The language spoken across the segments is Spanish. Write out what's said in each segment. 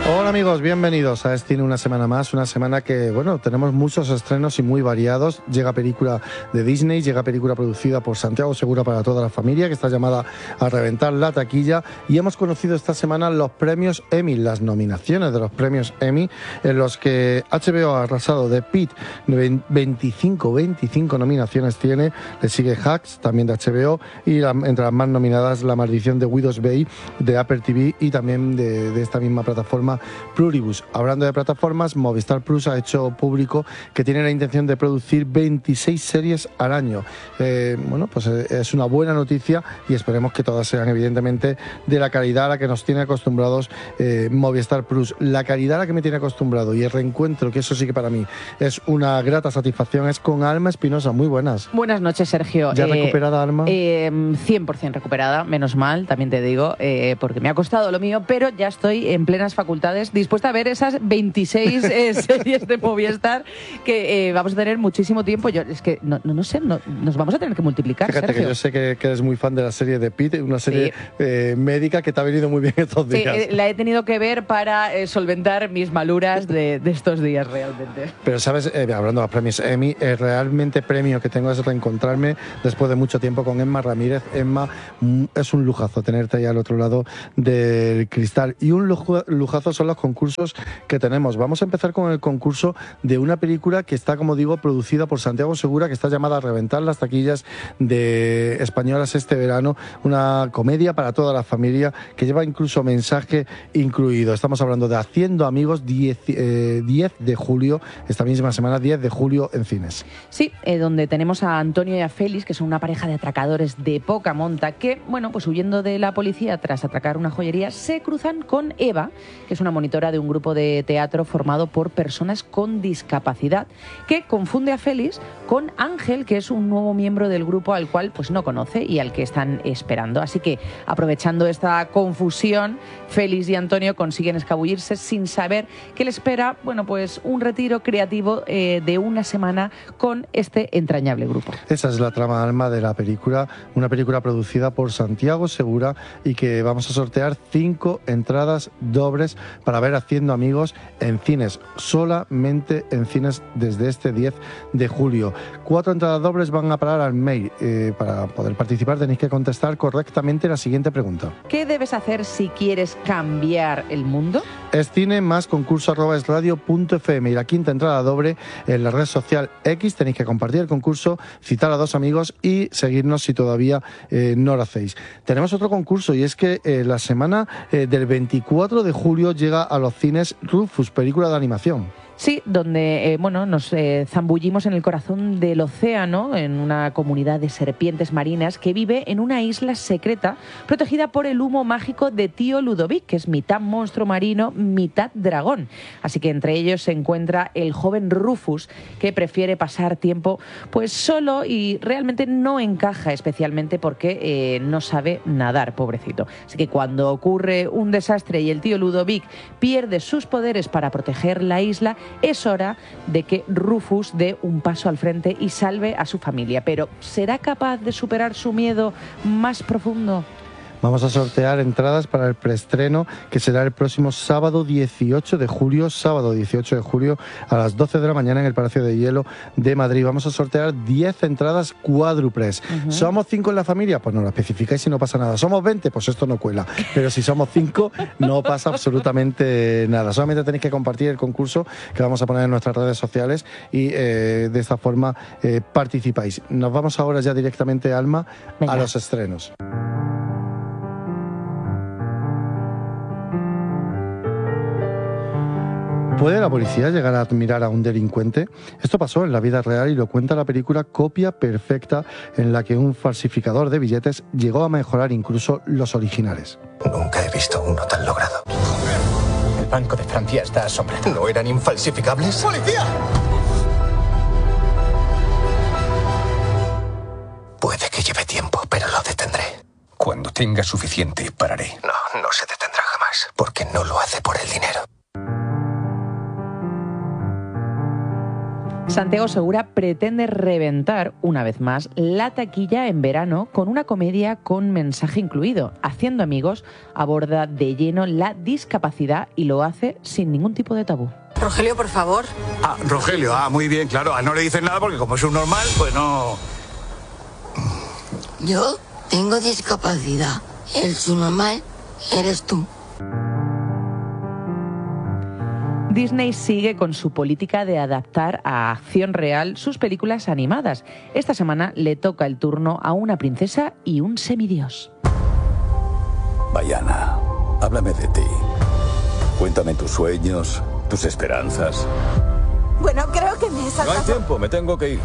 Hola amigos, bienvenidos a Destino una semana más, una semana que, bueno, tenemos muchos estrenos y muy variados. Llega película de Disney, llega película producida por Santiago Segura para toda la familia, que está llamada a reventar la taquilla, y hemos conocido esta semana los premios Emmy, las nominaciones de los premios Emmy, en los que HBO ha arrasado de Pitt, 25 nominaciones tiene, le sigue Hacks, también de HBO, y entre las más nominadas La maldición de Widow's Bay, de Apple TV, y también de esta misma plataforma Pluribus. Hablando de plataformas, Movistar Plus ha hecho público que tiene la intención de producir 26 series al año. Bueno, pues es una buena noticia y esperemos que todas sean evidentemente de la calidad a la que nos tiene acostumbrados Movistar Plus. La calidad a la que me tiene acostumbrado y el reencuentro, que eso sí que para mí es una grata satisfacción, es con Alma Espinosa. Muy buenas. Buenas noches, Sergio. ¿Ya recuperada, Alma? 100% recuperada, menos mal, también te digo, porque me ha costado lo mío, pero ya estoy en plenas facultades, dispuesta a ver esas 26 series de Movistar que vamos a tener muchísimo tiempo. Yo es que no sé, nos vamos a tener que multiplicar. Fíjate, Sergio, que yo sé que eres muy fan de la serie de Pitt, una serie médica que te ha venido muy bien estos días. Sí, la he tenido que ver para solventar mis maluras de estos días realmente. Pero sabes, hablando de los premios Emmy, realmente premio que tengo es reencontrarme después de mucho tiempo con Emma Ramírez. Emma, es un lujazo tenerte ahí al otro lado del cristal, y un lujazo son los concursos que tenemos. Vamos a empezar con el concurso de una película que está, como digo, producida por Santiago Segura, que está llamada a reventar las taquillas de españolas este verano, una comedia para toda la familia que lleva incluso mensaje incluido. Estamos hablando de Haciendo Amigos, 10 de julio, esta misma semana, 10 de julio en cines. Sí, donde tenemos a Antonio y a Félix, que son una pareja de atracadores de poca monta que, bueno, pues huyendo de la policía tras atracar una joyería, se cruzan con Eva, que es una monitora de un grupo de teatro formado por personas con discapacidad, que confunde a Félix con Ángel, que es un nuevo miembro del grupo al cual pues no conoce y al que están esperando. Así que, aprovechando esta confusión, Félix y Antonio consiguen escabullirse sin saber que le espera, bueno, pues un retiro creativo de una semana con este entrañable grupo. Esa es la trama alma de la película, una película producida por Santiago Segura, y que vamos a sortear 5 entradas dobles para ver Haciendo Amigos en cines, solamente en cines desde este 10 de julio. 4 entradas dobles van a parar al mail. Para poder participar tenéis que contestar correctamente la siguiente pregunta. ¿Qué debes hacer si quieres cambiar el mundo? Es cine más concurso@esradio.fm, y la quinta entrada doble en la red social X. Tenéis que compartir el concurso, citar a 2 amigos y seguirnos si todavía no lo hacéis. Tenemos otro concurso, y es que la semana del 24 de julio llega a los cines Rufus, película de animación. Sí, donde nos zambullimos en el corazón del océano, en una comunidad de serpientes marinas que vive en una isla secreta protegida por el humo mágico de Tío Ludovic, que es mitad monstruo marino, mitad dragón. Así que entre ellos se encuentra el joven Rufus, que prefiere pasar tiempo pues solo, y realmente no encaja especialmente porque no sabe nadar, pobrecito. Así que cuando ocurre un desastre y el Tío Ludovic pierde sus poderes para proteger la isla, es hora de que Rufus dé un paso al frente y salve a su familia. Pero ¿será capaz de superar su miedo más profundo? Vamos a sortear entradas para el preestreno, que será el próximo sábado 18 de julio, a las 12 de la mañana en el Palacio de Hielo de Madrid. Vamos a sortear 10 entradas cuádruples. ¿Somos 5 en la familia? Pues no lo especificáis y no pasa nada. ¿Somos 20? Pues esto no cuela. Pero si somos 5, no pasa absolutamente nada. Solamente tenéis que compartir el concurso que vamos a poner en nuestras redes sociales, y de esta forma participáis. Nos vamos ahora ya directamente, Alma, a los estrenos. ¿Puede la policía llegar a admirar a un delincuente? Esto pasó en la vida real y lo cuenta la película Copia Perfecta, en la que un falsificador de billetes llegó a mejorar incluso los originales. Nunca he visto uno tan logrado. El Banco de Francia está asombrado. ¿No eran infalsificables? ¡Policía! Puede que lleve tiempo, pero lo detendré. Cuando tenga suficiente, pararé. No se detendrá jamás, porque no lo hace por el dinero. Santiago Segura pretende reventar, una vez más, la taquilla en verano con una comedia con mensaje incluido. Haciendo amigos, aborda de lleno la discapacidad y lo hace sin ningún tipo de tabú. Rogelio, por favor. Rogelio, muy bien, claro. No le dicen nada porque como es un normal, pues no... Yo tengo discapacidad. El subnormal eres tú. Disney sigue con su política de adaptar a acción real sus películas animadas. Esta semana le toca el turno a una princesa y un semidios. Vaiana, háblame de ti. Cuéntame tus sueños, tus esperanzas. Bueno, creo que me he sacado... No hay tiempo, me tengo que ir.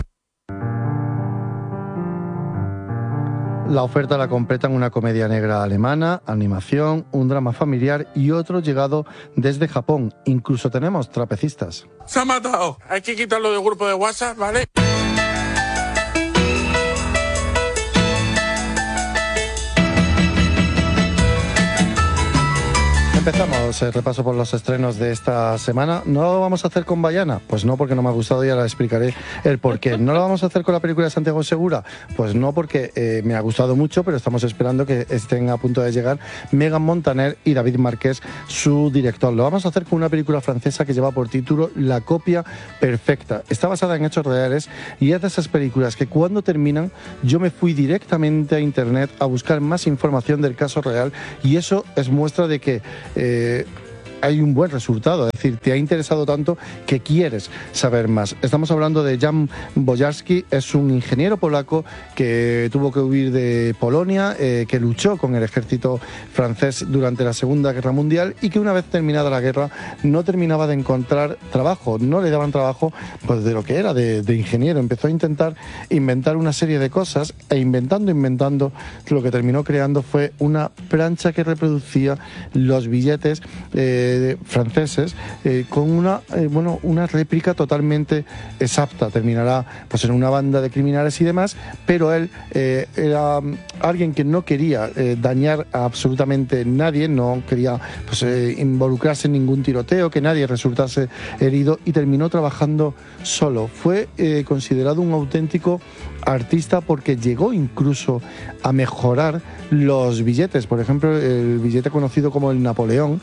La oferta la completan una comedia negra alemana, animación, un drama familiar y otro llegado desde Japón. Incluso tenemos trapecistas. Se ha matado. Hay que quitarlo del grupo de WhatsApp, ¿vale? Empezamos el repaso por los estrenos de esta semana. ¿No lo vamos a hacer con Vaiana? Pues no, porque no me ha gustado y ahora explicaré el porqué. ¿No lo vamos a hacer con la película de Santiago Segura? Pues no, porque me ha gustado mucho, pero estamos esperando que estén a punto de llegar Megan Montaner y David Marqués, su director. Lo vamos a hacer con una película francesa que lleva por título La copia perfecta. Está basada en hechos reales y es de esas películas que cuando terminan yo me fui directamente a internet a buscar más información del caso real y eso es muestra de que hay un buen resultado, es decir, te ha interesado tanto que quieres saber más. Estamos hablando de Jan Bojarski, es un ingeniero polaco que tuvo que huir de Polonia, que luchó con el ejército francés durante la Segunda Guerra Mundial y que una vez terminada la guerra no terminaba de encontrar trabajo, no le daban trabajo pues de lo que era de ingeniero. Empezó a intentar inventar una serie de cosas e inventando, lo que terminó creando fue una plancha que reproducía los billetes franceses con una réplica totalmente exacta. Terminará pues en una banda de criminales y demás, pero él era alguien que no quería dañar a absolutamente nadie, no quería pues, involucrarse en ningún tiroteo, que nadie resultase herido y terminó trabajando solo. Fue considerado un auténtico artista porque llegó incluso a mejorar los billetes. Por ejemplo, el billete conocido como el Napoleón,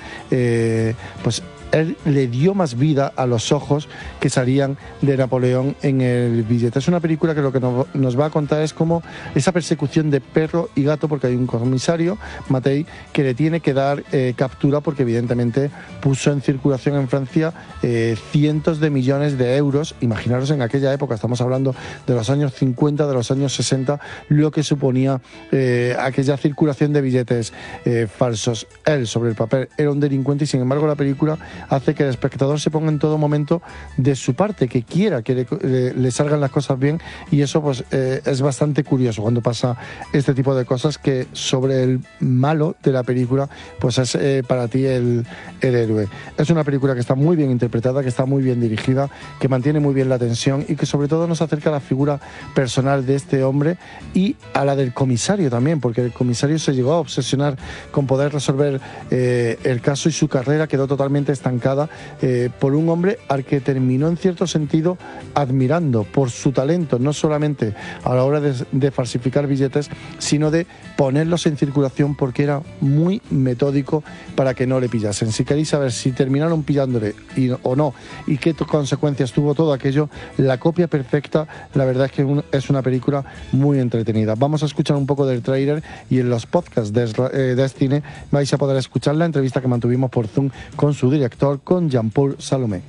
pues él le dio más vida a los ojos que salían de Napoleón en el billete. Es una película que lo que nos va a contar es como esa persecución de perro y gato, porque hay un comisario, Matei, que le tiene que dar captura porque evidentemente puso en circulación en Francia cientos de millones de euros. Imaginaros en aquella época, estamos hablando de los años 50, de los años 60, lo que suponía aquella circulación de billetes falsos. Él, sobre el papel, era un delincuente y sin embargo la película hace que el espectador se ponga en todo momento de su parte, que quiera que le salgan las cosas bien y eso pues es bastante curioso cuando pasa este tipo de cosas, que sobre el malo de la película pues es para ti el héroe. Es una película que está muy bien interpretada, que está muy bien dirigida, que mantiene muy bien la tensión y que sobre todo nos acerca a la figura personal de este hombre y a la del comisario también, porque el comisario se llegó a obsesionar con poder resolver el caso y su carrera quedó totalmente estancada por un hombre al que terminó en cierto sentido admirando por su talento, no solamente a la hora de falsificar billetes, sino de ponerlos en circulación, porque era muy metódico para que no le pillasen. Si queréis saber si terminaron pillándole o no y qué consecuencias tuvo todo aquello, La copia perfecta, la verdad es que es una película muy entretenida. Vamos a escuchar un poco del tráiler y en los podcasts de Cine vais a poder escuchar la entrevista que mantuvimos por Zoom con su director, con Jean-Paul Salomé.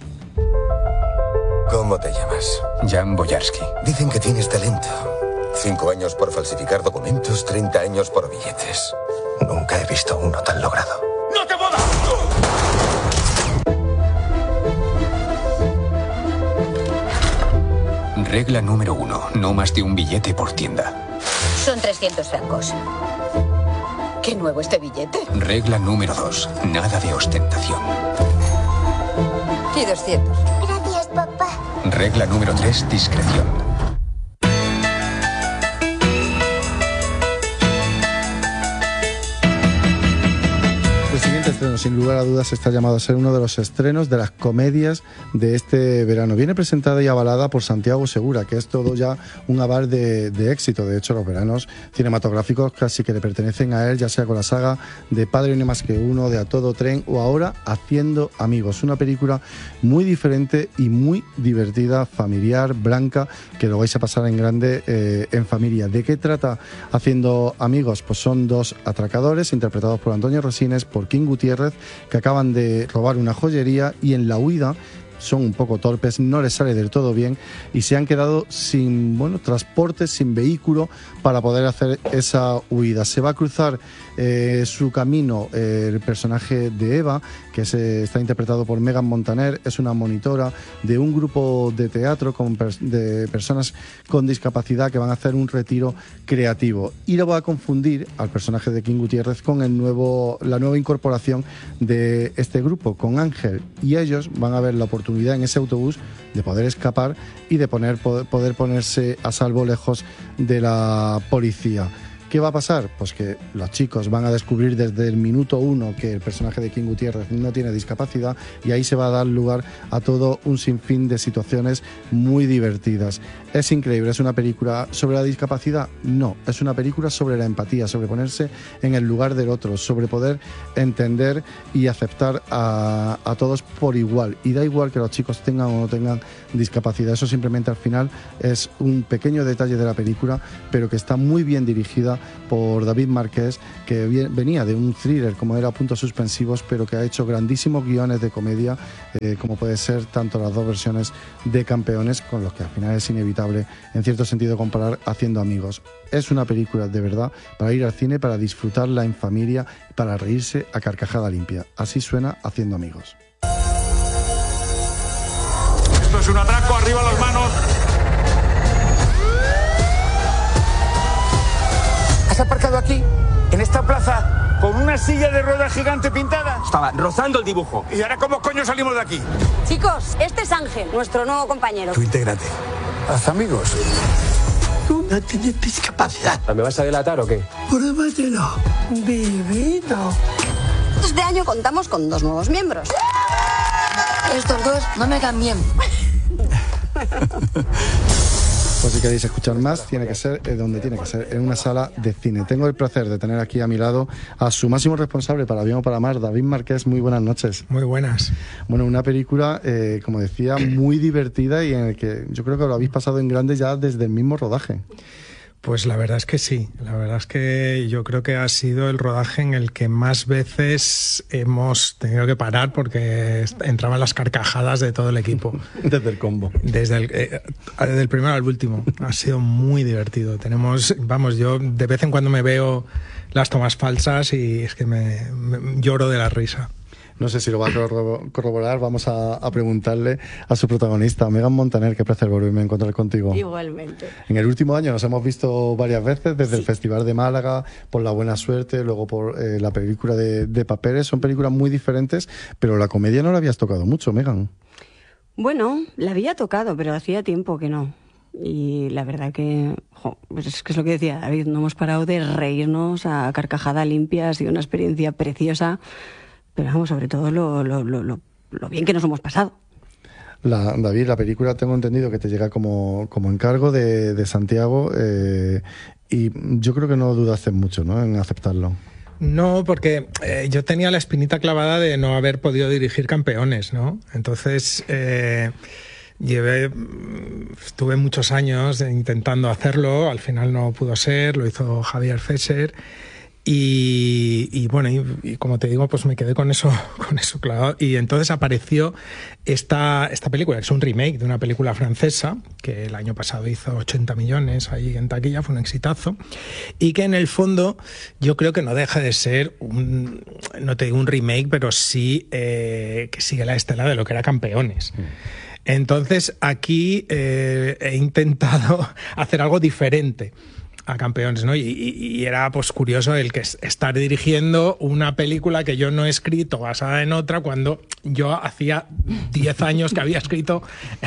¿Cómo te llamas? Jan Bojarski. Dicen que tienes talento. 5 años por falsificar documentos, 30 años por billetes. Nunca he visto uno tan logrado. ¡No te muevas! Regla número 1. No más de un billete por tienda. Son 300 francos. ¿Qué nuevo este billete? Regla número 2. Nada de ostentación. Y 200. Gracias, papá. Regla número 3. Discreción. El siguiente estreno, sin lugar a dudas, está llamado a ser uno de los estrenos de las comedias de este verano. Viene presentada y avalada por Santiago Segura, que es todo ya un aval de éxito. De hecho, los veranos cinematográficos casi que le pertenecen a él, ya sea con la saga de Padre no hay más que uno, de A Todo Tren o ahora Haciendo Amigos. Una película muy diferente y muy divertida, familiar, blanca, que lo vais a pasar en grande en familia. ¿De qué trata Haciendo Amigos? Pues son dos atracadores interpretados por Antonio Resines, por King Gutiérrez, que acaban de robar una joyería y en la huida son un poco torpes, no les sale del todo bien y se han quedado sin transporte, sin vehículo para poder hacer esa huida. Se va a cruzar su camino el personaje de Eva, que está interpretado por Megan Montaner, es una monitora de un grupo de teatro de personas con discapacidad que van a hacer un retiro creativo, y lo va a confundir al personaje de King Gutiérrez con la nueva incorporación de este grupo, con Ángel, y ellos van a ver la oportunidad en ese autobús de poder escapar y de poder ponerse a salvo lejos de la policía. ¿Qué va a pasar? Pues que los chicos van a descubrir desde el minuto 1 que el personaje de King Gutiérrez no tiene discapacidad, y ahí se va a dar lugar a todo un sinfín de situaciones muy divertidas. ¿Es increíble? ¿Es una película sobre la discapacidad? No, es una película sobre la empatía, sobre ponerse en el lugar del otro, sobre poder entender y aceptar a todos por igual. Y da igual que los chicos tengan o no tengan discapacidad. Eso simplemente al final es un pequeño detalle de la película, pero que está muy bien dirigida por David Marqués, que venía de un thriller como era Puntos Suspensivos, pero que ha hecho grandísimos guiones de comedia, como puede ser tanto las dos versiones de Campeones, con los que al final es inevitable en cierto sentido comparar Haciendo Amigos. Es una película de verdad para ir al cine, para disfrutarla en familia, para reírse a carcajada limpia. Así suena Haciendo Amigos. Esto es un atraco, arriba las manos. ¿Has aparcado aquí, en esta plaza, con una silla de ruedas gigante pintada? Estaba rozando el dibujo. ¿Y ahora cómo coño salimos de aquí? Chicos, este es Ángel, nuestro nuevo compañero. Tú intégrate. Haz amigos. Tú no tienes discapacidad. ¿Me vas a delatar o qué? Pruébatelo, vivino. Este año contamos con 2 nuevos miembros. Estos dos no me caen bien. Pues si queréis escuchar más, tiene que ser donde tiene que ser, en una sala de cine. Tengo el placer de tener aquí a mi lado a su máximo responsable, para bien o para mal, David Marqués. Muy buenas noches. Muy buenas. Bueno, una película, como decía, muy divertida y en el que yo creo que lo habéis pasado en grande ya desde el mismo rodaje. Pues la verdad es que sí, la verdad es que yo creo que ha sido el rodaje en el que más veces hemos tenido que parar porque entraban las carcajadas de todo el equipo. Desde el combo. Desde el primero al último. Ha sido muy divertido. Yo de vez en cuando me veo las tomas falsas y es que me lloro de la risa. No sé si lo va a corroborar, vamos a preguntarle a su protagonista, Megan Montaner. Qué placer volverme a encontrar contigo. Igualmente. En el último año nos hemos visto varias veces, desde el Festival de Málaga, por La Buena Suerte, luego por la película de Papeles. Son películas muy diferentes, pero la comedia no la habías tocado mucho, Megan. Bueno, la había tocado, pero hacía tiempo que no. Y la verdad que, pues es que es lo que decía David, no hemos parado de reírnos a carcajada limpia. Ha sido una experiencia preciosa. Pero vamos, sobre todo lo bien que nos hemos pasado. David, la película tengo entendido que te llega como encargo de Santiago, y yo creo que no dudaste mucho, ¿no?, en aceptarlo. No, porque yo tenía la espinita clavada de no haber podido dirigir Campeones, ¿no? Entonces estuve muchos años intentando hacerlo, al final no pudo ser, lo hizo Javier Fesser. Y bueno, y como te digo, pues me quedé con eso claro. Y entonces apareció esta película, que es un remake de una película francesa, que el año pasado hizo 80 millones ahí en taquilla, fue un exitazo, y que en el fondo yo creo que no deja de ser no te digo un remake, pero sí que sigue la estela de lo que era Campeones. Entonces aquí he intentado hacer algo diferente. a Campeones, ¿no? Y era pues curioso el que estar dirigiendo una película que yo no he escrito basada en otra, cuando yo hacía 10 años que había escrito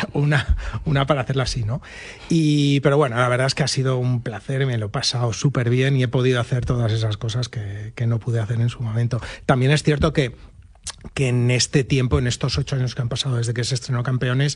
una para hacerla así, ¿no? Pero bueno, la verdad es que ha sido un placer, me lo he pasado súper bien y he podido hacer todas esas cosas que no pude hacer en su momento. También es cierto que en este tiempo, en estos 8 años que han pasado desde que se estrenó Campeones,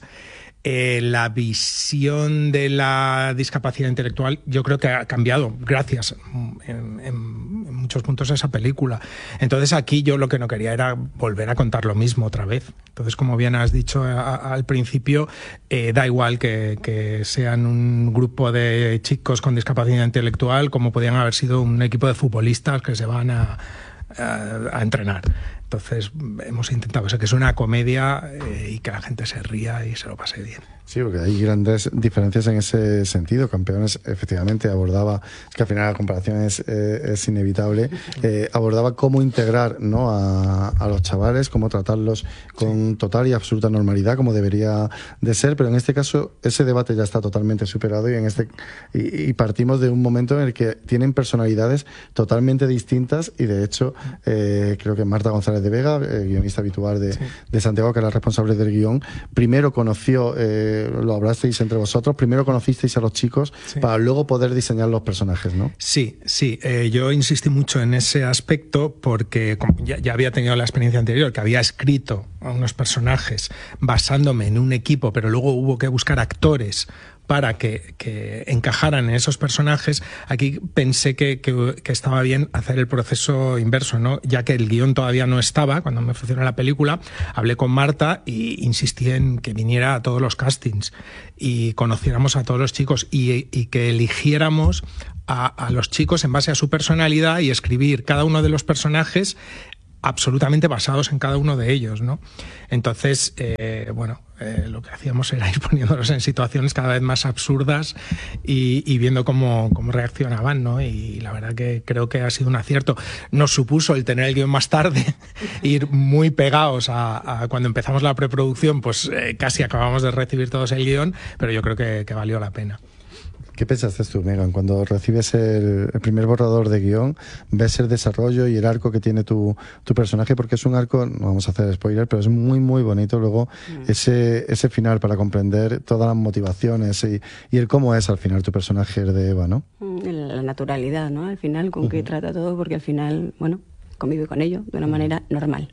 la visión de la discapacidad intelectual yo creo que ha cambiado gracias en muchos puntos a esa película. Entonces aquí yo lo que no quería era volver a contar lo mismo otra vez. Entonces, como bien has dicho al principio, da igual que sean un grupo de chicos con discapacidad intelectual como podían haber sido un equipo de futbolistas que se van a entrenar. Entonces hemos intentado que sea una comedia y que la gente se ría y se lo pase bien. Sí, porque hay grandes diferencias en ese sentido. Campeones efectivamente abordaba, es que al final la comparación es inevitable, abordaba cómo integrar, ¿no?, a los chavales, cómo tratarlos con total y absoluta normalidad, como debería de ser, pero en este caso ese debate ya está totalmente superado y partimos de un momento en el que tienen personalidades totalmente distintas y de hecho creo que Marta González de Vega, guionista habitual de Santiago, que era la responsable del guión, primero conoció, lo hablasteis entre vosotros, primero conocisteis a los chicos para luego poder diseñar los personajes, ¿no? Sí, yo insistí mucho en ese aspecto porque como ya había tenido la experiencia anterior, que había escrito a unos personajes basándome en un equipo, pero luego hubo que buscar actores para que encajaran en esos personajes. Aquí pensé que estaba bien hacer el proceso inverso, ¿no? Ya que el guión todavía no estaba cuando me ofrecieron la película, hablé con Marta y insistí en que viniera a todos los castings y conociéramos a todos los chicos y que eligiéramos a los chicos en base a su personalidad y escribir cada uno de los personajes absolutamente basados en cada uno de ellos, ¿no? Entonces, lo que hacíamos era ir poniéndolos en situaciones cada vez más absurdas y viendo cómo reaccionaban, ¿no? Y la verdad que creo que ha sido un acierto. Nos supuso el tener el guión más tarde, ir muy pegados a cuando empezamos la preproducción, pues casi acabamos de recibir todos el guión, pero yo creo que valió la pena. ¿Qué pensaste tú, Megan, cuando recibes el primer borrador de guión, ves el desarrollo y el arco que tiene tu personaje? Porque es un arco, no vamos a hacer spoiler, pero es muy, muy bonito luego ese final para comprender todas las motivaciones y el cómo es al final tu personaje de Eva, ¿no? La naturalidad, ¿no? Al final, con qué trata todo, porque al final, convive con ello de una manera normal.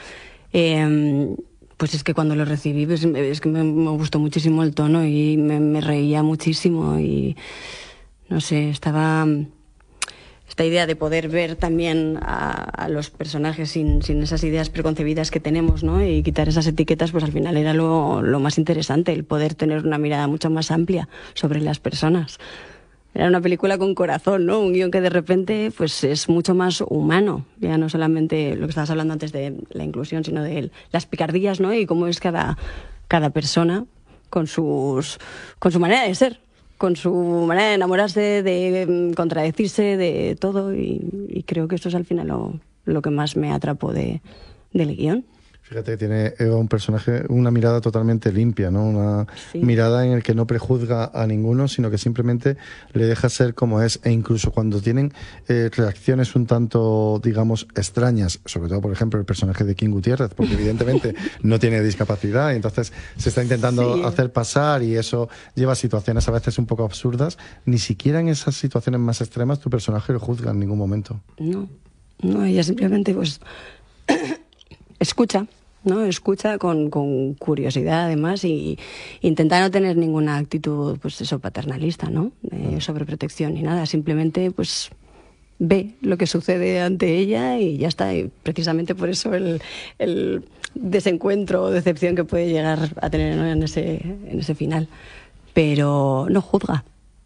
Pues es que cuando lo recibí, pues es que me gustó muchísimo el tono y me reía muchísimo y no sé, estaba esta idea de poder ver también a los personajes sin esas ideas preconcebidas que tenemos, ¿no? Y quitar esas etiquetas, pues al final era lo más interesante, el poder tener una mirada mucho más amplia sobre las personas. Era una película con corazón, ¿no? Un guión que de repente pues es mucho más humano. Ya no solamente lo que estabas hablando antes de la inclusión, sino de las picardías, ¿no? Y cómo es cada persona con su manera de ser, con su manera de enamorarse, de contradecirse, de todo. Y creo que eso es al final lo que más me atrapó del guión. Fíjate, tiene Eva un personaje, una mirada totalmente limpia, ¿no? Una mirada en la que no prejuzga a ninguno, sino que simplemente le deja ser como es. E incluso cuando tienen reacciones un tanto, digamos, extrañas, sobre todo, por ejemplo, el personaje de King Gutiérrez, porque evidentemente no tiene discapacidad y entonces se está intentando hacer pasar y eso lleva a situaciones a veces un poco absurdas. Ni siquiera en esas situaciones más extremas tu personaje lo juzga en ningún momento. No, ella simplemente pues escucha, ¿no? Escucha con curiosidad además y intenta no tener ninguna actitud pues eso paternalista, ¿no? De sobreprotección ni nada, simplemente pues ve lo que sucede ante ella y ya está, y precisamente por eso el desencuentro o decepción que puede llegar a tener, ¿no? en ese final, pero no juzga.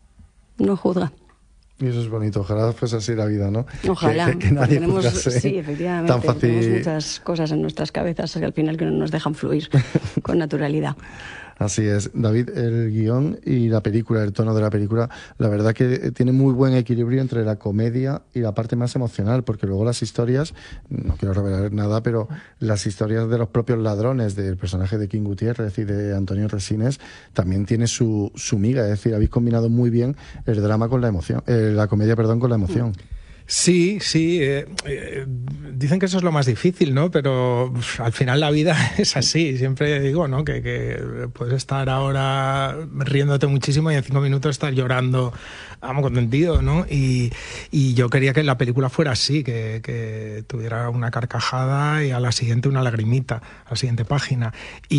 Y eso es bonito, ojalá fuese así la vida, ¿no? Ojalá, que nadie sí, efectivamente, tan fácil. Tenemos muchas cosas en nuestras cabezas que al final que no nos dejan fluir con naturalidad. Así es. David, el guión y la película, el tono de la película, la verdad que tiene muy buen equilibrio entre la comedia y la parte más emocional, porque luego las historias, no quiero revelar nada, pero las historias de los propios ladrones, del personaje de King Gutiérrez y de Antonio Resines, también tiene su miga. Es decir, habéis combinado muy bien el drama con la emoción, la comedia, perdón, con la emoción. Sí, dicen que eso es lo más difícil, ¿no? Pero al final la vida es así. Siempre digo, ¿no? Que puedes estar ahora riéndote muchísimo y en 5 minutos estar llorando, vamos, contentido, ¿no? Y yo quería que la película fuera así, que tuviera una carcajada y a la siguiente una lagrimita, a la siguiente página.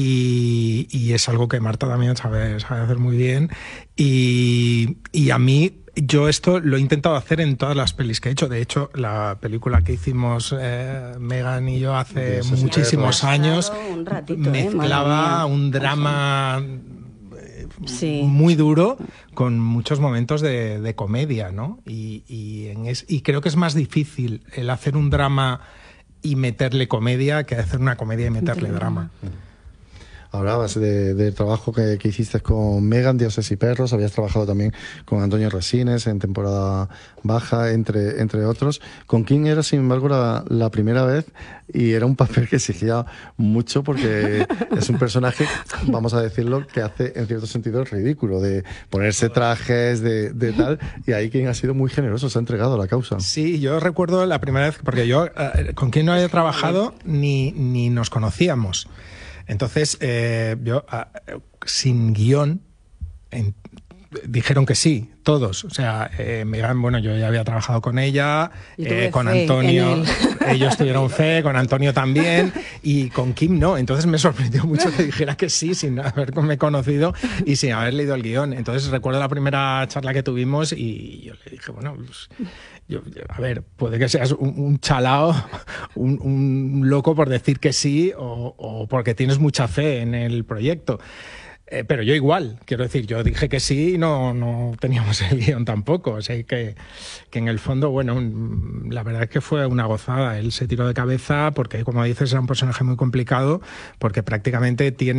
Y es algo que Marta también sabe hacer muy bien. Y a mí, yo esto lo he intentado hacer en todas las pelis que he hecho. De hecho, la película que hicimos Megan y yo hace muchísimos años mezclaba un drama muy duro con muchos momentos de comedia, ¿no? Y creo que es más difícil el hacer un drama y meterle comedia que hacer una comedia y meterle drama. Hablabas del trabajo que hiciste con Megan, Dioses y Perros, habías trabajado también con Antonio Resines en Temporada Baja, entre otros. Con King era, sin embargo, la primera vez, y era un papel que exigía mucho porque es un personaje, vamos a decirlo, que hace en cierto sentido el ridículo, de ponerse trajes, de tal, y ahí King ha sido muy generoso, se ha entregado a la causa. Sí, yo recuerdo la primera vez, porque yo con King no había trabajado ni nos conocíamos. Entonces, yo, sin guión, dijeron que sí, todos. O sea, Megan, bueno, yo ya había trabajado con ella, con Antonio, ellos tuvieron fe, con Antonio también, y con Kim no. Entonces me sorprendió mucho que dijera que sí, sin haberme conocido y sin haber leído el guión. Entonces recuerdo la primera charla que tuvimos y yo le dije, bueno, pues, a ver, puede que seas un chalao, un loco por decir que sí o porque tienes mucha fe en el proyecto. Pero yo igual, quiero decir, yo dije que sí y no teníamos el guión tampoco. O sea que en el fondo, bueno, la verdad es que fue una gozada. Él se tiró de cabeza porque, como dices, era un personaje muy complicado porque prácticamente tiene